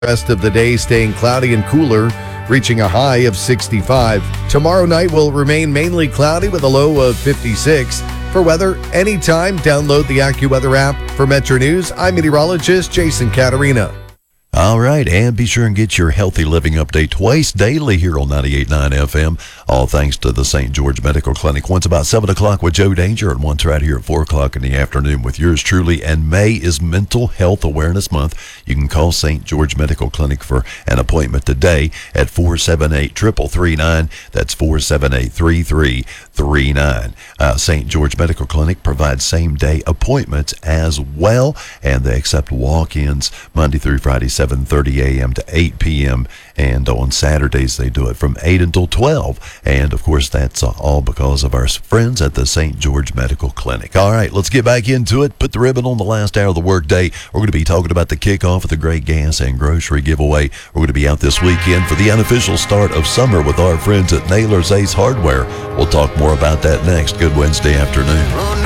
Rest of the day staying cloudy and cooler, reaching a high of 65. Tomorrow night will remain mainly cloudy with a low of 56. For weather, anytime, download the AccuWeather app. For Metro News, I'm meteorologist Jason Caterina. All right, and be sure and get your healthy living update twice daily here on 98.9 FM. All thanks to the St. George Medical Clinic. Once about 7 o'clock with Joe Danger, and once right here at 4 o'clock in the afternoon with yours truly. And May is Mental Health Awareness Month. You can call St. George Medical Clinic for an appointment today at 478-3339. That's 478-3339. St. George Medical Clinic provides same-day appointments as well, and they accept walk-ins Monday through Friday, 7:30 a.m. to 8 p.m., and on Saturdays they do it from 8 until 12. And, of course, that's all because of our friends at the St. George Medical Clinic. All right, let's get back into it. Put the ribbon on the last hour of the workday. We're going to be talking about the kickoff of the Great Gas and Grocery Giveaway. We're going to be out this weekend for the unofficial start of summer with our friends at Naylor's Ace Hardware. We'll talk more about that next. Good Wednesday afternoon.